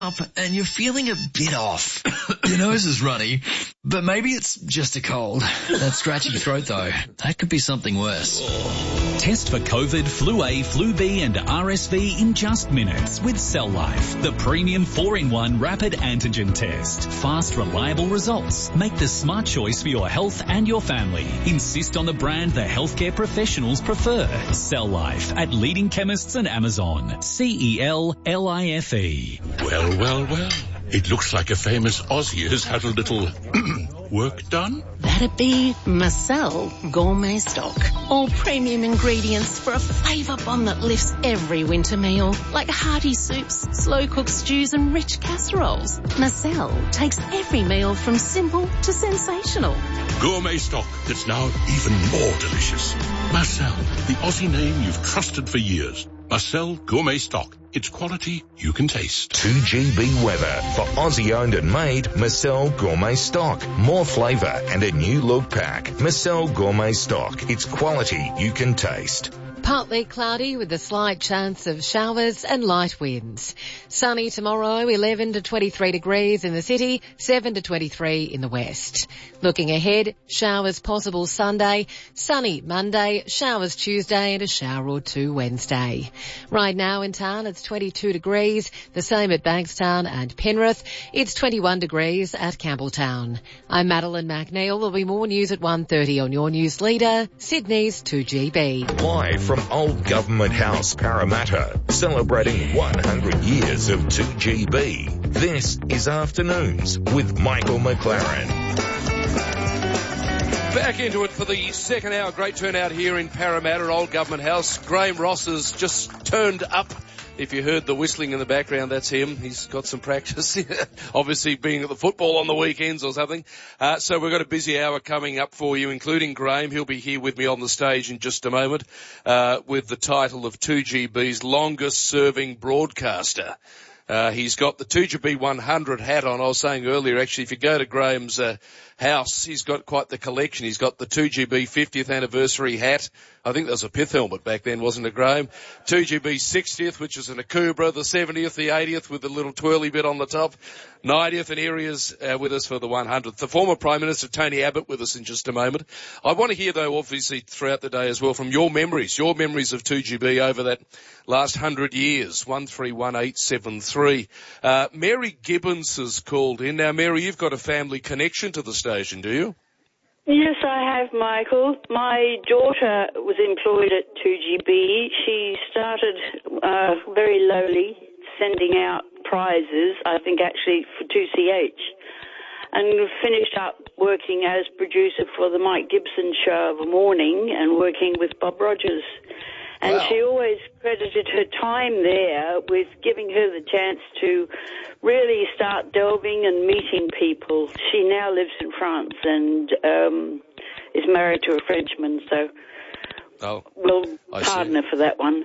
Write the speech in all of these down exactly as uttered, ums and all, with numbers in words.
up and you're feeling a bit off. Your nose is runny, but maybe it's just a cold. That scratchy throat though, that could be something worse. Test for COVID, Flu A, Flu B and R S V in just minutes with Cell Life, the premium four in one rapid antigen test. Fast, reliable results. Make the smart choice for your health and your family. Insist on the brand the healthcare professionals prefer. Cell Life at leading chemists and Amazon. C E L L I F E. Well, well, well. It looks like a famous Aussie has had a little work done. That'd be Marcel Gourmet Stock. All premium ingredients for a flavour bomb that lifts every winter meal, like hearty soups, slow-cooked stews and rich casseroles. Marcel takes every meal from simple to sensational. Gourmet stock that's now even more delicious. Marcel, the Aussie name you've trusted for years. Marcel Gourmet Stock. It's quality you can taste. two G B weather for Aussie owned and made Marcel Gourmet Stock. More flavour and a new look pack. Marcel Gourmet Stock. It's quality you can taste. Partly cloudy with a slight chance of showers and light winds. Sunny tomorrow, eleven to twenty-three degrees in the city, seven to twenty-three in the west. Looking ahead, showers possible Sunday, sunny Monday, showers Tuesday and a shower or two Wednesday. Right now in town it's twenty-two degrees, the same at Bankstown and Penrith. It's twenty-one degrees at Campbelltown. I'm Madeline McNeil. There'll be more news at one thirty on your news leader, Sydney's two G B. Live from Old Government House, Parramatta, celebrating one hundred years of two G B. This is Afternoons with Michael McLaren. Back into it for the second hour. Great turnout here in Parramatta, Old Government House. Graham Ross has just turned up. If you heard the whistling in the background, that's him. He's got some practice, obviously being at the football on the weekends or something. Uh, so we've got a busy hour coming up for you, including Graham. He'll be here with me on the stage in just a moment, uh, with the title of two G B's longest serving broadcaster. Uh, he's got the two G B one hundred hat on. I was saying earlier, actually, if you go to Graham's uh, house, he's got quite the collection. He's got the two G B fiftieth anniversary hat. I think that was a pith helmet back then, wasn't it, Graham? two G B sixtieth, which is an Akubra, the seventieth, the eightieth with the little twirly bit on the top, ninetieth and areas uh, with us for the one hundredth. The former Prime Minister, Tony Abbott, with us in just a moment. I want to hear, though, obviously, throughout the day as well, from your memories, your memories of two G B over that last hundred years. one three one eight seven three. Uh, Mary Gibbons has called in. Now, Mary, you've got a family connection to the station, do you? Yes, I have, Michael. My daughter was employed at two G B. She started uh, very lowly, sending out prizes, I think actually for two C H, and finished up working as producer for the Mike Gibson show of a morning and working with Bob Rogers. And wow. She always credited her time there with giving her the chance to really start delving and meeting people. She now lives in France and um, is married to a Frenchman, so oh, we'll I pardon see. her for that one.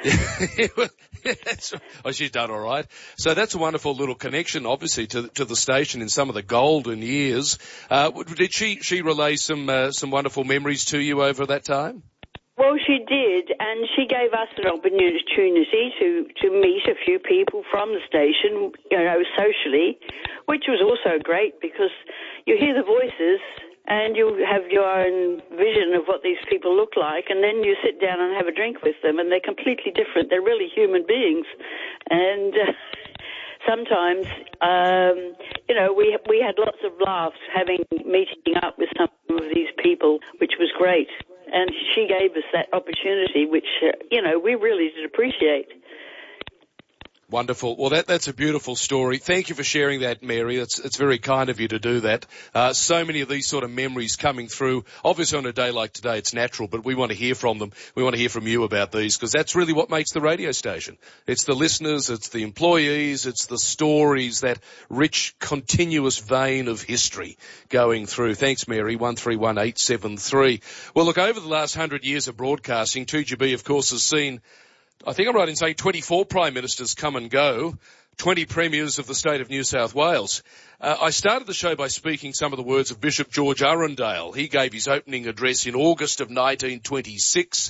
Oh, she's done all right. So that's a wonderful little connection, obviously, to to the station in some of the golden years. Uh, did she she relay some uh, some wonderful memories to you over that time? Well, she did, and she gave us an opportunity to, to meet a few people from the station, you know, socially, which was also great because you hear the voices and you have your own vision of what these people look like, and then you sit down and have a drink with them, and they're completely different. They're really human beings. And uh, sometimes, um, you know, we we had lots of laughs having meeting up with some of these people, which was great. And she gave us that opportunity, which, uh, you know, we really did appreciate. Wonderful. Well, that, that's a beautiful story. Thank you for sharing that, Mary. It's, it's very kind of you to do that. Uh, so many of these sort of memories coming through. Obviously on a day like today, it's natural, but we want to hear from them. We want to hear from you about these because that's really what makes the radio station. It's the listeners, it's the employees, it's the stories, that rich, continuous vein of history going through. Thanks, Mary. one three one eight seven three. Well, look, over the last hundred years of broadcasting, two G B, of course, has seen, I think I'm right in saying twenty-four Prime Ministers come and go, twenty Premiers of the state of New South Wales. Uh, I started the show by speaking some of the words of Bishop George Arundale. He gave his opening address in August of nineteen twenty-six.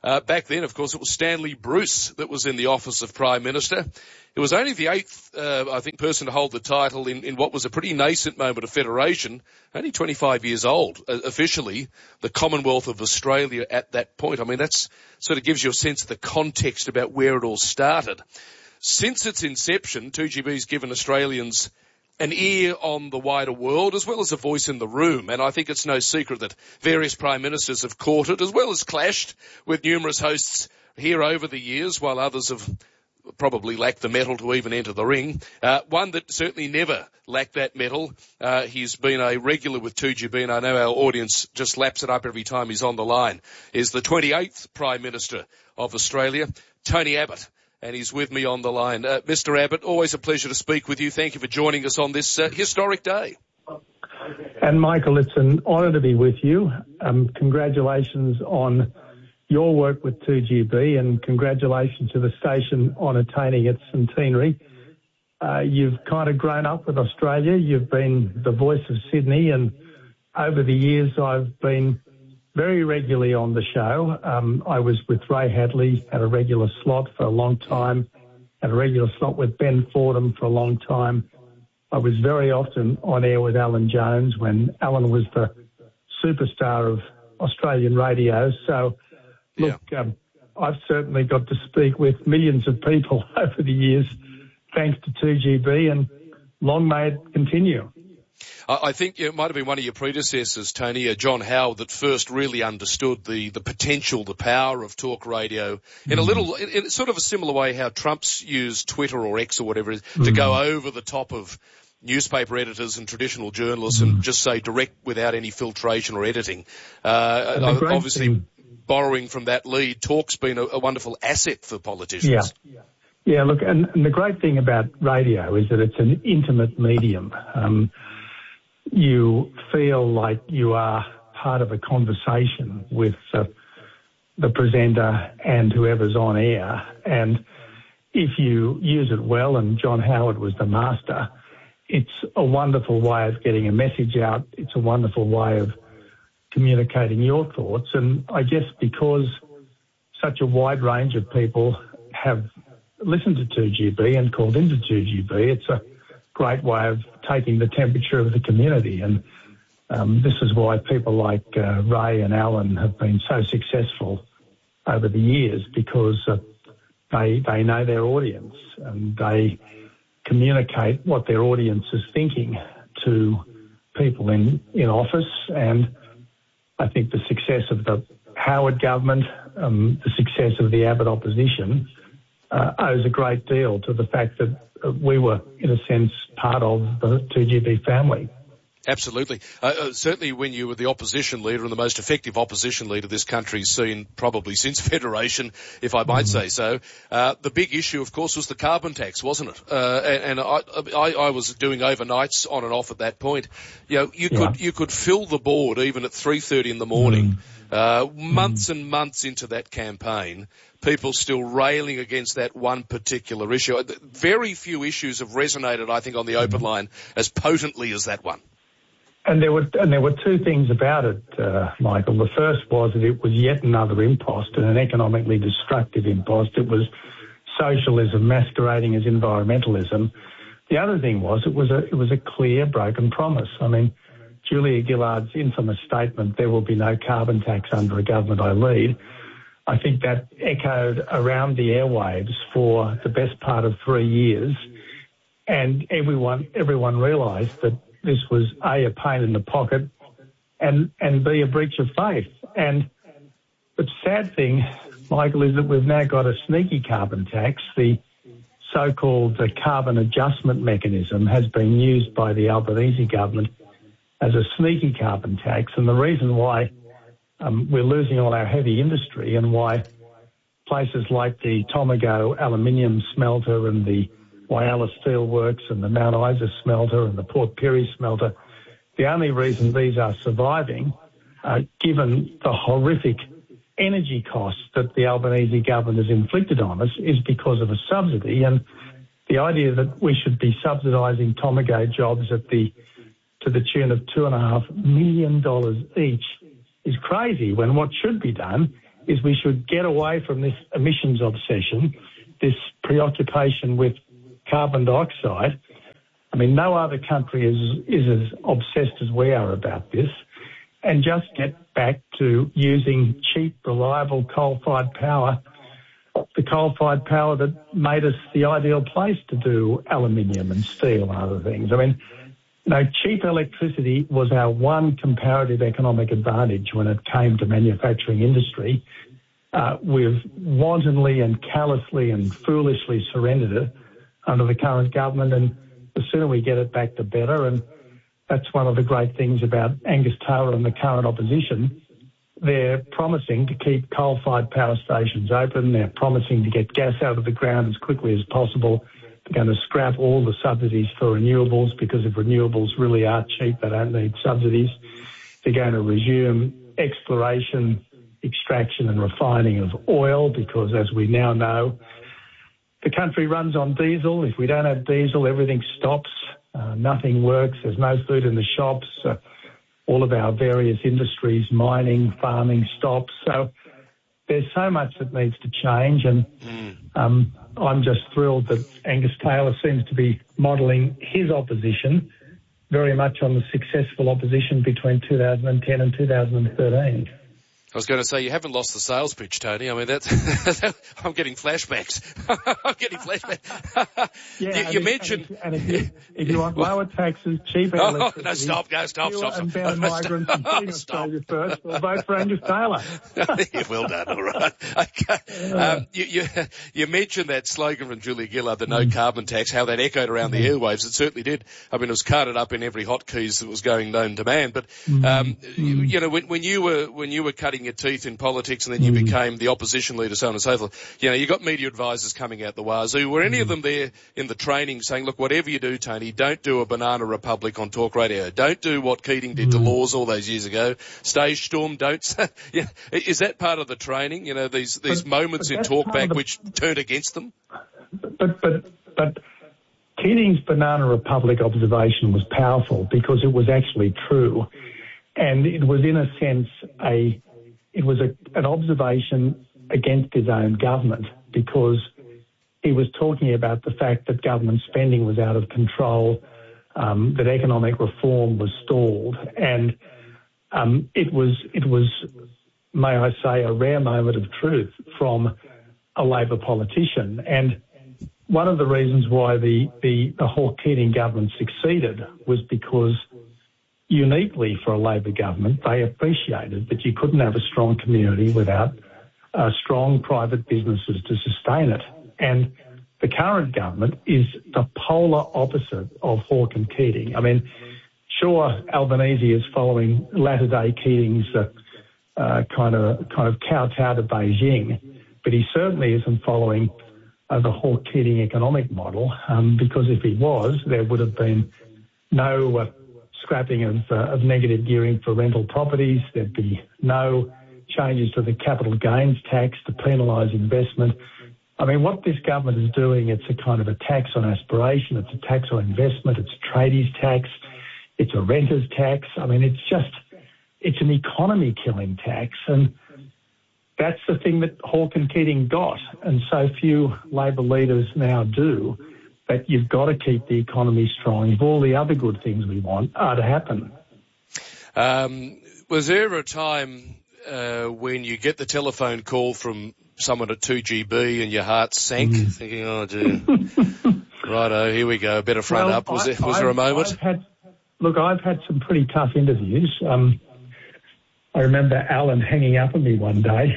Uh, back then, of course, it was Stanley Bruce that was in the office of Prime Minister. It was only the eighth, uh, I think, person to hold the title in, in what was a pretty nascent moment of federation, only twenty-five years old, uh, officially, the Commonwealth of Australia at that point. I mean, that's sort of gives you a sense of the context about where it all started. Since its inception, two G B's given Australians an ear on the wider world as well as a voice in the room. And I think it's no secret that various prime ministers have caught it as well as clashed with numerous hosts here over the years, while others have probably lacked the mettle to even enter the ring. Uh, one that certainly never lacked that mettle. Uh, he's been a regular with two G B, and I know our audience just laps it up every time he's on the line, is the twenty-eighth Prime Minister of Australia, Tony Abbott. And he's with me on the line. Uh, Mister Abbott, always a pleasure to speak with you. Thank you for joining us on this uh, historic day. And Michael, it's an honour to be with you. Um, congratulations on your work with two G B, and congratulations to the station on attaining its centenary. Uh, you've kind of grown up with Australia. You've been the voice of Sydney, and over the years I've been very regularly on the show. Um, I was with Ray Hadley at a regular slot for a long time, at a regular slot with Ben Fordham for a long time. I was very often on air with Alan Jones when Alan was the superstar of Australian radio. So, look, yeah. um, I've certainly got to speak with millions of people over the years, thanks to two G B, and long may it continue. I think it might have been one of your predecessors, Tony, uh, John Howard, that first really understood the, the potential, the power of talk radio in a little, in, in sort of a similar way how Trump's used Twitter or X or whatever it is mm. to go over the top of newspaper editors and traditional journalists mm. and just say direct without any filtration or editing. Uh, obviously, thing. borrowing from that lead, talk's been a, a wonderful asset for politicians. Yeah. Yeah, look, and, and the great thing about radio is that it's an intimate medium. Um, you feel like you are part of a conversation with uh, the presenter and whoever's on air. And if you use it well, and John Howard was the master, it's a wonderful way of getting a message out. It's a wonderful way of communicating your thoughts. And I guess because such a wide range of people have listened to two G B and called into two G B, it's a great way of taking the temperature of the community. And um, this is why people like uh, Ray and Alan have been so successful over the years, because uh, they they know their audience and they communicate what their audience is thinking to people in, in office. And I think the success of the Howard government, um, the success of the Abbott opposition, uh, owes a great deal to the fact that uh, we were, in a sense, part of the two G B family. Absolutely. Uh, uh, certainly when you were the opposition leader and the most effective opposition leader this country's seen probably since Federation, if I might mm-hmm. say so, uh, the big issue, of course, was the carbon tax, wasn't it? Uh, and and I, I, I was doing overnights on and off at that point. You know, you yeah. could, you could fill the board even at three thirty in the morning, mm-hmm. uh, months mm-hmm. and months into that campaign, people still railing against that one particular issue. Very few issues have resonated, I think, on the open line as potently as that one. And there were and there were two things about it, uh, Michael. The first was that it was yet another impost, and an economically destructive impost. It was socialism masquerading as environmentalism. The other thing was it was a it was a clear broken promise. I mean, Julia Gillard's infamous statement, "There will be no carbon tax under a government I lead," I think that echoed around the airwaves for the best part of three years, and everyone everyone realised that this was A, a pain in the pocket, and, and B, a breach of faith. And the sad thing, Michael, is that we've now got a sneaky carbon tax. The so-called uh, carbon adjustment mechanism has been used by the Albanese government as a sneaky carbon tax. And the reason why um, we're losing all our heavy industry and why places like the Tomago aluminium smelter and the Whyalla Steelworks and the Mount Isa smelter and the Port Pirie smelter, the only reason these are surviving, uh, given the horrific energy costs that the Albanese government has inflicted on us, is because of a subsidy. And the idea that we should be subsidising Tomago jobs at the to the tune of two and a half million dollars each is crazy, when what should be done is we should get away from this emissions obsession, this preoccupation with carbon dioxide. I mean, no other country is, is as obsessed as we are about this, and just get back to using cheap, reliable coal-fired power, the coal-fired power that made us the ideal place to do aluminium and steel and other things. I mean, no, cheap electricity was our one comparative economic advantage when it came to manufacturing industry. Uh, we've wantonly and callously and foolishly surrendered it under the current government, and the sooner we get it back, the better. And that's one of the great things about Angus Taylor and the current opposition. They're promising to keep coal-fired power stations open. They're promising to get gas out of the ground as quickly as possible. They're going to scrap all the subsidies for renewables, because if renewables really are cheap, they don't need subsidies. They're going to resume exploration, extraction and refining of oil, because as we now know, the country runs on diesel. If we don't have diesel, everything stops. Uh, nothing works. There's no food in the shops. Uh, all of our various industries, mining, farming, stops. So there's so much that needs to change, and um, I'm just thrilled that Angus Taylor seems to be modelling his opposition very much on the successful opposition between two thousand ten and two thousand thirteen. I was going to say, you haven't lost the sales pitch, Tony. I mean, that's, I'm getting flashbacks. I'm getting flashbacks. Yeah, you, you and mentioned... If, and if you, if you want lower taxes, cheaper oh, electricity... no, stop, go, stop, stop, stop. And better migrants and oh, Queen Australia first, we'll vote for Angus Taylor. Yeah, well done, all right. Okay. Um, you, you, you mentioned that slogan from Julia Gillard, the no carbon tax, how that echoed around the airwaves. It certainly did. I mean, it was carted up in every hotkeys that was going known to man. But, um, you, you know, when, when you were, when you were cutting your teeth in politics and then you mm. became the opposition leader, so on and so forth, you know, you got media advisors coming out the wazoo. Were any mm. of them there in the training saying, look, whatever you do, Tony, don't do a banana republic on talk radio. Don't do what Keating did mm. to Laws all those years ago. Stage storm, don't say, yeah. Is that part of the training? You know, these, these but, moments but in talkback the, which turned against them? But, but, but Keating's banana republic observation was powerful because it was actually true. And it was, in a sense, a it was a, an observation against his own government, because he was talking about the fact that government spending was out of control, um, that economic reform was stalled, and um, it was it was, may I say, a rare moment of truth from a Labor politician. And one of the reasons why the the, the Hawke-Keating government succeeded was because, uniquely for a Labor government, they appreciated that you couldn't have a strong community without uh, strong private businesses to sustain it. And the current government is the polar opposite of Hawke and Keating. I mean, sure, Albanese is following latter-day Keating's uh, uh, kind of kind of kowtow to Beijing, but he certainly isn't following uh, the Hawke-Keating economic model, um, because if he was, there would have been no uh, scrapping of, uh, of negative gearing for rental properties. There'd be no changes to the capital gains tax to penalise investment. I mean, what this government is doing, it's a kind of a tax on aspiration, it's a tax on investment, it's a tradies tax, it's a renters tax. I mean, it's just, it's an economy-killing tax, and that's the thing that Hawke and Keating got, and so few Labor leaders now do. That you've got to keep the economy strong if all the other good things we want are to happen. Um, was there a time uh, when you get the telephone call from someone at two G B and your heart sank, mm. thinking, oh, gee, righto, here we go, better front well, up? Was, I, there, was I've, there a moment? I've had, look, I've had some pretty tough interviews. Um, I remember Alan hanging up on me one day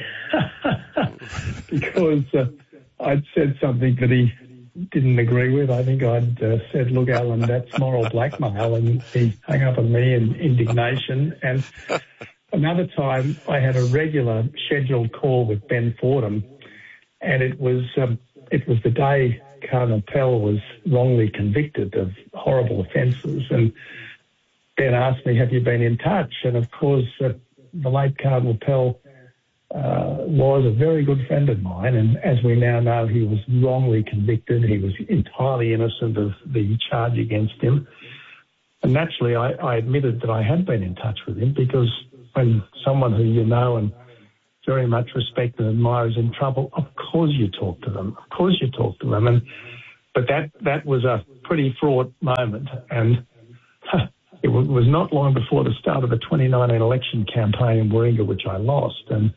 because uh, I'd said something that he didn't agree with. I think I'd uh, said, look, Alan, that's moral blackmail, and he hung up on me in indignation. And another time I had a regular scheduled call with Ben Fordham, and it was um, it was the day Cardinal Pell was wrongly convicted of horrible offences, and Ben asked me, have you been in touch? And of course, uh, the late Cardinal Pell Uh, was a very good friend of mine, and as we now know, he was wrongly convicted. He was entirely innocent of the charge against him. And naturally, I, I admitted that I had been in touch with him, because when someone who you know and very much respect and admire is in trouble, of course you talk to them. Of course you talk to them. And but that that was a pretty fraught moment, and it was not long before the start of the twenty nineteen election campaign in Warringah, which I lost, and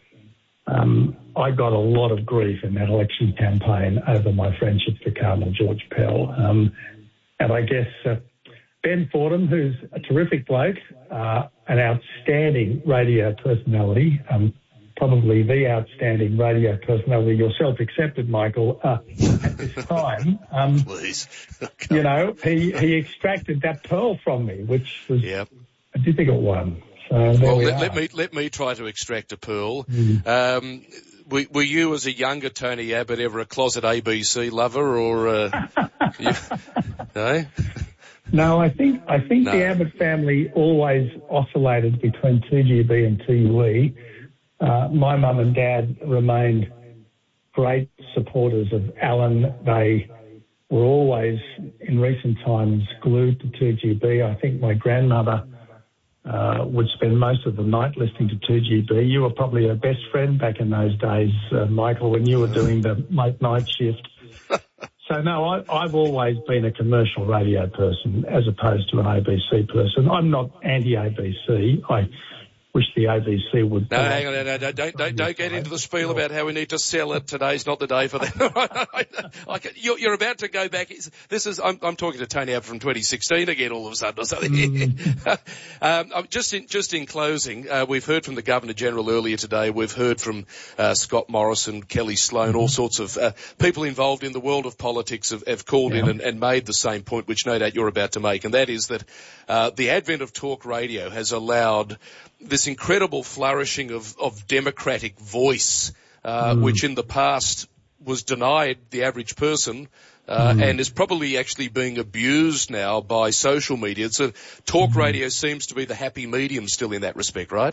um, I got a lot of grief in that election campaign over my friendship for Cardinal George Pell. Um, and I guess uh, Ben Fordham, who's a terrific bloke, uh, an outstanding radio personality, um, probably the outstanding radio personality, yourself accepted, Michael, uh, at this time. Um, Please. you know, he, he extracted that pearl from me, which was yep. a difficult one. So there well, we let, are. let me let me try to extract a pearl. Mm. Um, were, were you, as a younger Tony Abbott, ever a closet A B C lover, or uh, you, no? No, I think I think No. the Abbott family always oscillated between two G B and T U E. Uh, my mum and dad remained great supporters of Alan. They were always, in recent times, glued to two G B. I think my grandmother uh, would spend most of the night listening to two G B. You were probably her best friend back in those days, uh, Michael, when you were doing the late night shift. So, no, I, I've always been a commercial radio person as opposed to an A B C person. I'm not anti-A B C. I wish the A B C would... No, hang on, no, no, no, don't, don't, don't get into the spiel about how we need to sell it. Today's not the day for that. I can, you're, you're about to go back. This is, I'm, I'm talking to Tony Abbott from twenty sixteen again all of a sudden or something. Mm. um, just in, just in closing, uh, we've heard from the Governor-General earlier today. We've heard from uh, Scott Morrison, Kelly Sloan, all sorts of uh, people involved in the world of politics have, have called yeah. in and, and made the same point, which no doubt you're about to make, and that is that uh, the advent of talk radio has allowed this incredible flourishing of, of democratic voice, uh, mm. which in the past was denied the average person, uh, mm. and is probably actually being abused now by social media. So talk mm. radio seems to be the happy medium still in that respect, right?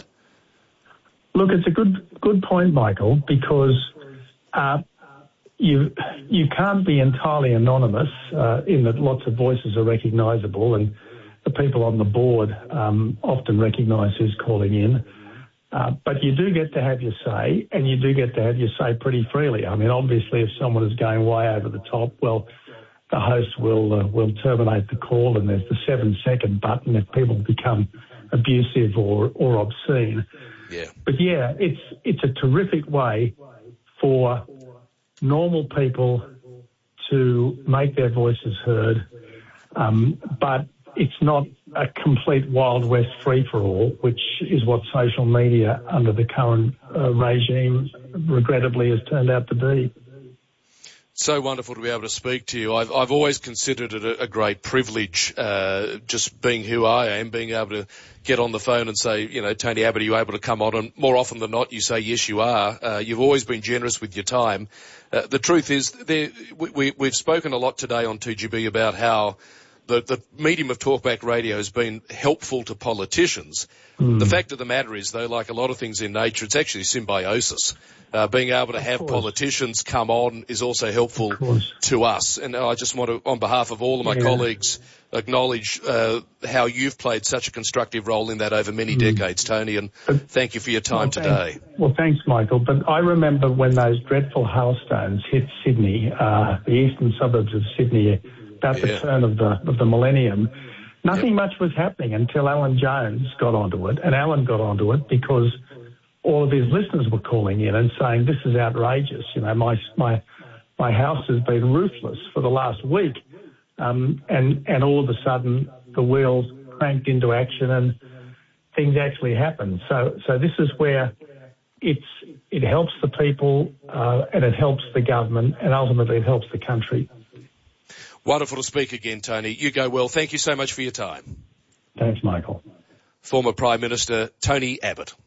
Look, it's a good good point, Michael, because uh, you you can't be entirely anonymous uh, in that lots of voices are recognisable, and the people on the board um, often recognise who's calling in. Uh, but you do get to have your say, and you do get to have your say pretty freely. I mean, obviously, if someone is going way over the top, well, the host will uh, will terminate the call, and there's the seven-second button if people become abusive or, or obscene. Yeah. But, yeah, it's it's a terrific way for normal people to make their voices heard, um, but it's not a complete Wild West free-for-all, which is what social media under the current uh, regime regrettably has turned out to be. So wonderful to be able to speak to you. I've, I've always considered it a, a great privilege, uh, just being who I am, being able to get on the phone and say, you know, Tony Abbott, are you able to come on? And more often than not, you say, yes, you are. Uh, you've always been generous with your time. Uh, the truth is, there, we, we, we've spoken a lot today on two G B about how The, the medium of talkback radio has been helpful to politicians. Mm. The fact of the matter is, though, like a lot of things in nature, it's actually symbiosis. Uh, being able to have politicians come on is also helpful to us. And I just want to, on behalf of all of my yeah. colleagues, acknowledge uh, how you've played such a constructive role in that over many mm. decades, Tony, and but, thank you for your time well, today. Thanks. Well, thanks, Michael. But I remember when those dreadful hailstones hit Sydney, uh, the eastern suburbs of Sydney, about the yeah. turn of the of the millennium, nothing yep. much was happening until Alan Jones got onto it, and Alan got onto it because all of his listeners were calling in and saying, this is outrageous. You know, my my my house has been roofless for the last week, um, and and all of a sudden the wheels cranked into action and things actually happened. So so this is where it's it helps the people uh, and it helps the government, and ultimately it helps the country. Wonderful to speak again, Tony. You go well. Thank you so much for your time. Thanks, Michael. Former Prime Minister Tony Abbott.